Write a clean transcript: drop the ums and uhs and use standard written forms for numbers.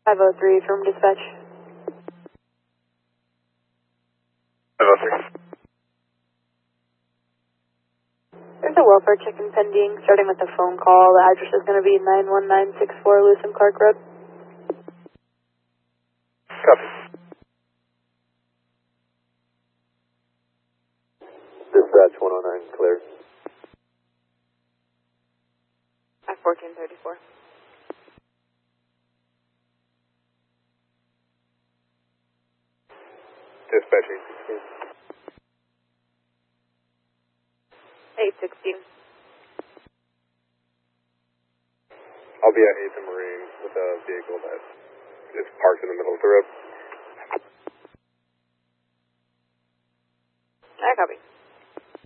503 from dispatch. 503. There's a welfare check-in pending, starting with a phone call. The address is going to be 91964 Lewis and Clark Road. Copy. Dispatch 109, clear. At 1434. Dispatch 816. I'll be at 8th and Marine with a vehicle that is parked in the middle of the road. I copy.